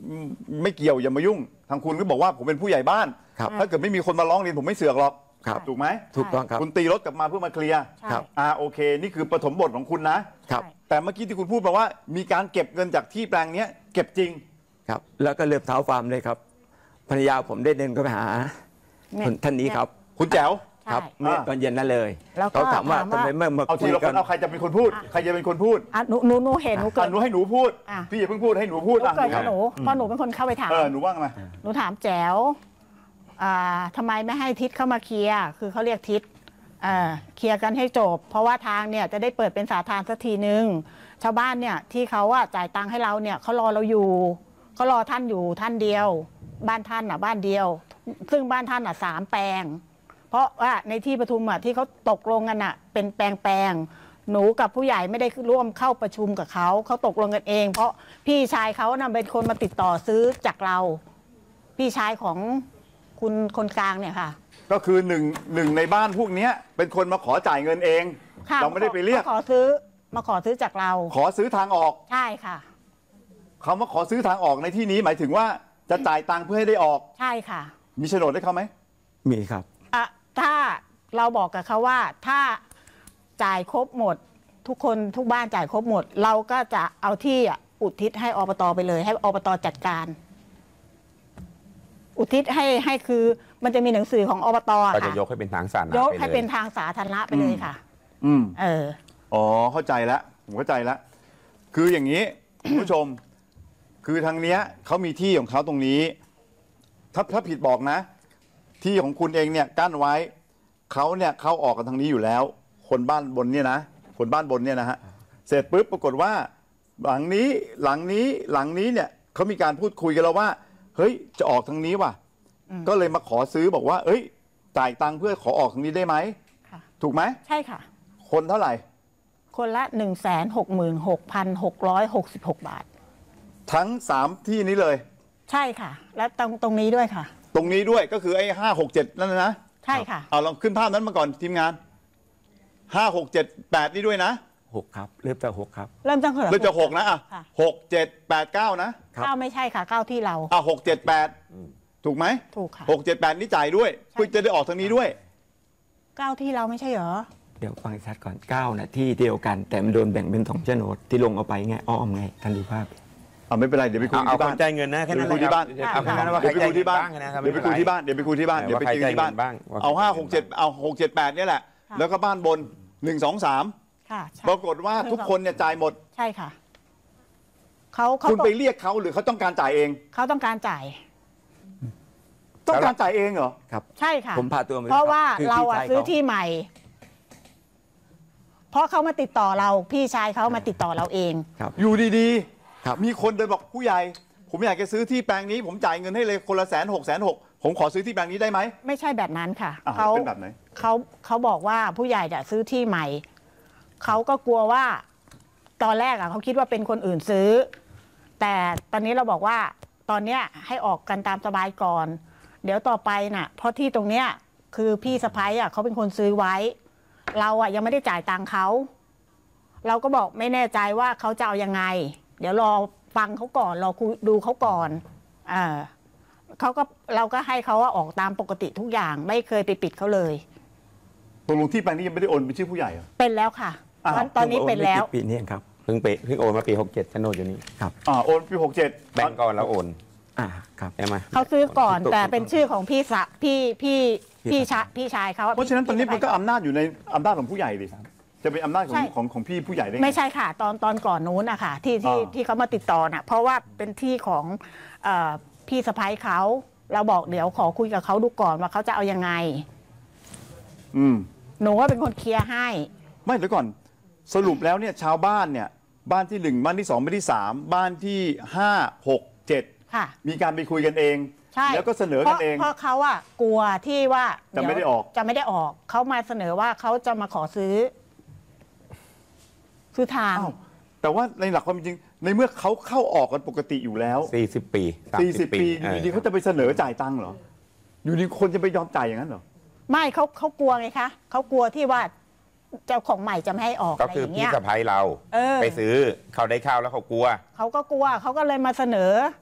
ไม่เกี่ยวอย่ามายุ่งทางคุณก็บอกว่าผมเป็นผู้ใหญ่บ้านถ้าเกิดไม่มีคนมาร้องเรียนผมไม่เสือกหรอกถูกไหมถูกต้องครับคุณตีรถกลับมาเพื่อมาเคลียร์โอเคนี่คือปฐมบทของคุณนะครับแต่เมื่อกี้ที่คุณพูดมาว่ามีการเก็บเงินจากที่แปลงนี้เก็บจริงครับแล้วก็เลือบเท้าฟาร์มเลยครับภรรยาผมได้เดินเข้าไปหาท่านนี้ครับคุณแจ๋วครับเมื่อตอนเย็นนั่นเลยเขาถามว่าทำไมเมื่อมาคุยกันเอาใครจะเป็นคนพูดใครจะเป็นคนพูดหนูเห็นหนูเกิดหนูให้หนูพูดพี่อย่าเพิ่งพูดให้หนูพูดเกิดกับหนูเพราะหนูเป็นคนเข้าไปถามหนูว่างไหมหนูถามแจ๋วทำไมไม่ให้ทิศเข้ามาเคลียร์คือเขาเรียกทิศเคลียร์กันให้จบเพราะว่าทางเนี่ยจะได้เปิดเป็นสาธารณสักทีนึงชาวบ้านเนี่ยที่เขาจ่ายตังค์ให้เราเนี่ยเขารอเราอยู่เขารอท่านอยู่ท่านเดียวบ้านท่านบ้านเดียวซึ่งบ้านท่าน3 แปลงเพราะว่าในที่ประชุมที่เขาตกลงกันเป็นแปลงหนูกับผู้ใหญ่ไม่ได้ร่วมเข้าประชุมกับเขาตกลงกันเองเพราะพี่ชายเขาเป็นคนมาติดต่อซื้อจากเราพี่ชายของคุณคนกลางเนี่ยค่ะก็คือหนึ่งในบ้านพวกนี้เป็นคนมาขอจ่ายเงินเองเราไม่ได้ไปเรียกมาขอซื้อจากเราขอซื้อทางออกใช่ค่ะเขามาขอซื้อทางออกในที่นี้หมายถึงว่าจะจ่ายตังค์เพื่อให้ได้ออกใช่ค่ะมีโฉนดให้เขาไหมมีครับถ้าเราบอกกับเขาว่าถ้าจ่ายครบหมดทุกคนทุกบ้านจ่ายครบหมดเราก็จะเอาที่อุทิศให้อบตไปเลยให้อบตจัดการอุทิศให้คือมันจะมีหนังสือของอบตก็จะยกให้เป็นทางสาธารณะยกให้เป็นทางสาธารณะไปเลยค่ะเข้าใจแล้วผมเข้าใจแล้วคืออย่างนี้ คุณผู้ชมคือทางเนี้ยเขามีที่ของเขาตรงนี้ถ้าผิดบอกนะที่ของคุณเองเนี่ยกั้นไว้เขาเนี่ยเข้าออกกันทางนี้อยู่แล้วคนบ้านบนเนี่ยนะคนบ้านบนเนี่ยนะฮะเสร็จปุ๊บปรากฏว่าหลังนี้เนี่ยเขามีการพูดคุยกันแล้วว่าเฮ้ยจะออกทางนี้ว่ะก็เลยมาขอซื้อบอกว่าเอ้ยจ่ายตังค์เพื่อขอออกทางนี้ได้ไหมถูกไหมใช่ค่ะคนเท่าไหร่คนละ166,666 บาททั้ง3ที่นี้เลยใช่ค่ะและตรงนี้ด้วยค่ะตรงนี้ด้วยก็คือไอ้5 6 7นั่นนะใช่ค่ะเอาลองขึ้นภาพนั้นมาก่อนทีมงาน5 6 7 8นี่ด้วยนะ 6ครับเริ่มจาก6ครับเริ่มจาก6นะ6 7 8 9นะ 9ไม่ใช่ค่ะ9ที่เรา 6 7 8ถูกไหมถูกค่ะ 6 7 8นี่จ่ายด้วยเพื่อจะได้ออกทางนี้ด้วย 9ที่เราไม่ใช่เหรอเดี๋ยวฟังชัดก่อน9นะที่เดียวกันแต่มันโดนแบ่งเป็น2โฉนดที่ลงเอาไปไงอ้อมไงทันดูภาพไม่เป็นไรเดี๋ยวไปคุยที่บ้านจ่ายเงินนะแค่นั้นคุยที่บ้านเอาแค่นั้นว่าใครจ่ายที่บ้านเดี๋ยวไปคุยที่บ้านเดี๋ยวไปคุยที่บ้านเดี๋ยวไปคุยที่บ้านเอา5 6 7เอา6 7 8นี่แหละแล้วก็บ้านบน1 2 3ปรากฏว่าทุกคนเนี่ยจ่ายหมดใช่ค่ะคุณไปเรียกเขาหรือเขาต้องการจ่ายเองเขาต้องการจ่ายเองเหรอครับใช่ค่ะผมพาตัวเพราะว่าเราซื้อที่ใหม่เพราะเขามาติดต่อเราพี่ชายเขามาติดต่อเราเองอยู่ดีๆมีคนเดินบอกผู้ใหญ่ผมอยากจะซื้อที่แปลงนี้ผมจ่ายเงินให้เลยคนละ160,000 ผมขอซื้อที่แปลงนี้ได้ไหมไม่ใช่แบบนั้นค่ะเป็นแบบไหนเขาบอกว่าผู้ใหญ่จะซื้อที่ใหม่เขาก็กลัวว่าตอนแรกเขาคิดว่าเป็นคนอื่นซื้อแต่ตอนนี้เราบอกว่าตอนเนี้ยให้ออกกันตามสบายก่อนเดี๋ยวต่อไปน่ะเพราะที่ตรงเนี้ยคือพี่สะพ้ายเขาเป็นคนซื้อไว้เรายังไม่ได้จ่ายตังค์เขาเราก็บอกไม่แน่ใจว่าเขาจะเอายังไงเดี๋ยวรอฟังเขาก่อนรอดูเขาก่อนเราก็ให้เขาออกตามปกติทุกอย่างไม่เคยไปปิดเขาเลยตกลงที่แปลงนี้ยังไม่ได้โอนเป็นชื่อผู้ใหญ่เหรอเป็นแล้วค่ะตอนนี้เป็นแล้วปีนี้ครับเพิ่งโอนมาปี67โฉนดอยู่นี่ครับโอนปี67 แบ่งก่อนแล้วโอนครับใช่ไหมเขาซื้อก่อนแต่เป็นชื่อของพี่ชายเขาเพราะฉะนั้นตอนนี้มันก็อำนาจอยู่ในอำนาจของผู้ใหญ่ดิจะเป็นอำนาจของพี่ผู้ใหญ่ได้ไม่ใช่ค่ะตอนก่อนนู้นนะคะที่เขามาติดต่อน่ะเพราะว่าเป็นที่ของพี่สะพ้ายเขาเราบอกเดี๋ยวขอคุยกับเขาดูก่อนว่าเขาจะเอายังไงหนูว่าเป็นคนเคลียร์ให้ไม่เดี๋ยวก่อนสรุปแล้วเนี่ยชาวบ้านเนี่ยบ้านที่1บ้านที่2บ้านที่3บ้านที่5 6 7มีการไปคุยกันเองแล้วก็เสนอกันเองเพราะเขากลัวที่ว่าจะไม่ได้ออกเขามาเสนอว่าเขาจะมาขอซื้อทางแต่ว่าในหลักความจริงในเมื่อเขาเข้าออกกันปกติอยู่แล้ว 40 ปี 40 ปีอยู่ดีเขาจะไปเสนอจ่ายตังค์เหรออยู่ดีคนจะไปยอมจ่ายอย่างนั้นเหรอไม่เขากลัวไงคะเขากลัวที่ว่าเจ้าของใหม่จะไม่ให้ออกก็คือพี่สะพ้ายเราไปซื้อเขาได้ข้าวแล้วเขากลัวเขาก็กลัวเขาก็เลยมาเสนอ